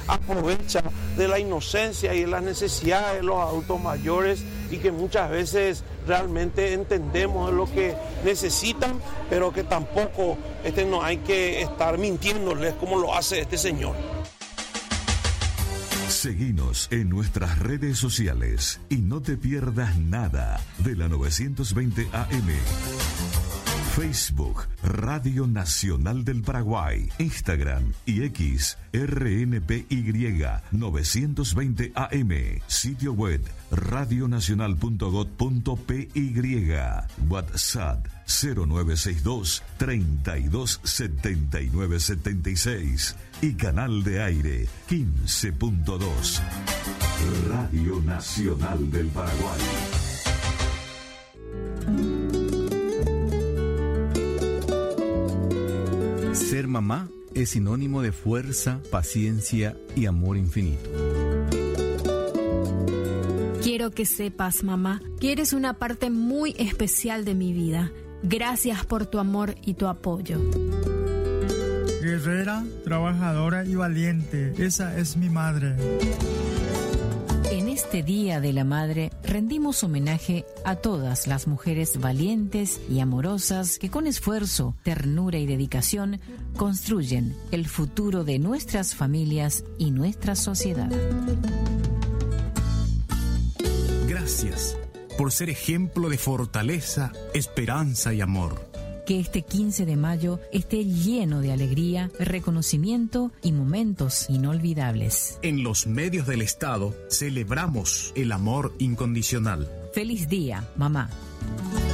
aprovecha de la inocencia y de las necesidades de los adultos mayores y que muchas veces realmente entendemos lo que necesitan, pero que tampoco no hay que estar mintiéndoles como lo hace este señor. Seguinos en nuestras redes sociales y no te pierdas nada de la 920 AM. Facebook, Radio Nacional del Paraguay, Instagram y X, RNPY 920 AM, sitio web radionacional.gov.py, WhatsApp 0962 32 79 76 y canal de aire 15.2. Radio Nacional del Paraguay. Ser mamá es sinónimo de fuerza, paciencia y amor infinito. Quiero que sepas, mamá, que eres una parte muy especial de mi vida. Gracias por tu amor y tu apoyo. Guerrera, trabajadora y valiente, esa es mi madre. En este Día de la Madre rendimos homenaje a todas las mujeres valientes y amorosas que con esfuerzo, ternura y dedicación construyen el futuro de nuestras familias y nuestra sociedad. Gracias por ser ejemplo de fortaleza, esperanza y amor. Que este 15 de mayo esté lleno de alegría, reconocimiento y momentos inolvidables. En los medios del Estado celebramos el amor incondicional. ¡Feliz día, mamá!